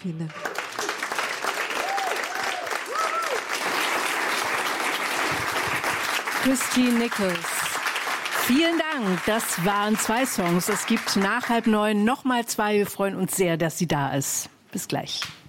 Vielen Dank. Christine Nichols. Vielen Dank. Das waren 2 Songs. Es gibt nach 8:30 nochmal 2. Wir freuen uns sehr, dass sie da ist. Bis gleich.